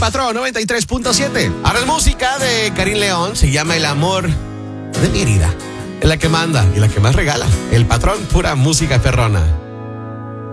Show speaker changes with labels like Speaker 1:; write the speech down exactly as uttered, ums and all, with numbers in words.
Speaker 1: Patrón noventa y tres punto siete. Ahora la música de Karim León se llama El amor de mi herida. Es la que manda y la que más regala. El Patrón, pura música perrona.